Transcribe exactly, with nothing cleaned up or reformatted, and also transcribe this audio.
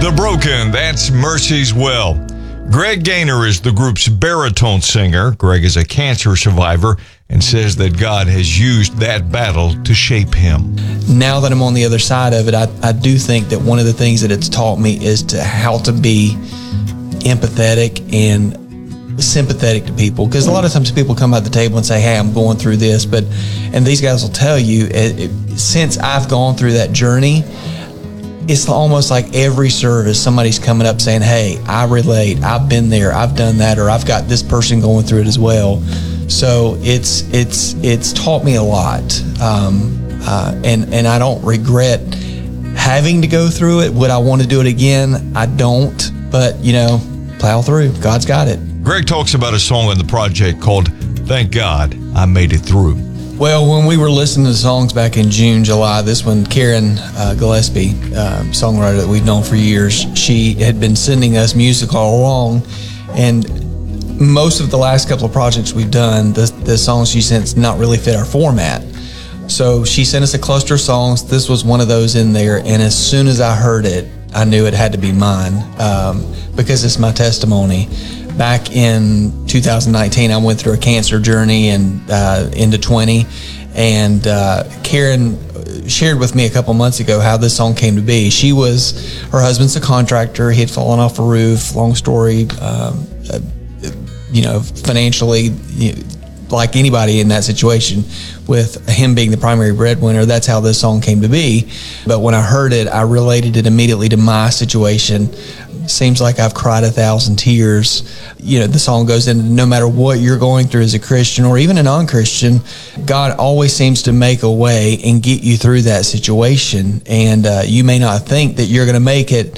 The Broken, that's Mercy's Well. Greg Gaynor is the group's baritone singer. Greg is a cancer survivor and says that God has used that battle to shape him. Now that I'm on the other side of it, I, I do think that one of the things that it's taught me is to how to be empathetic and sympathetic to people. Because a lot of times people come at the table and say, hey, I'm going through this. But, and these guys will tell you, it, it, since I've gone through that journey, it's almost like every service, somebody's coming up saying, hey, I relate, I've been there, I've done that, or I've got this person going through it as well. So it's it's it's taught me a lot. Um, uh, and, and I don't regret having to go through it. Would I want to do it again? I don't. But, you know, plow through. God's got it. Greg talks about a song on the project called Thank God I Made It Through. Well, when we were listening to the songs back in June, July, this one, Karen uh, Gillespie, uh, songwriter that we've known for years, she had been sending us music all along, and most of the last couple of projects we've done, the, the songs she sent not really fit our format. So she sent us a cluster of songs. This was one of those in there, and as soon as I heard it, I knew it had to be mine um, because it's my testimony. Back in two thousand nineteen, I went through a cancer journey and uh, into twenty, and uh, Karen shared with me a couple months ago how this song came to be. She was, her husband's a contractor. He had fallen off a roof. Long story, um, uh, you know, financially, you know, like anybody in that situation, with him being the primary breadwinner, that's how this song came to be. But when I heard it, I related it immediately to my situation. Seems like I've cried a thousand tears. You know, the song goes in, no matter what you're going through as a Christian or even a non-Christian, God always seems to make a way and get you through that situation. And uh, you may not think that you're going to make it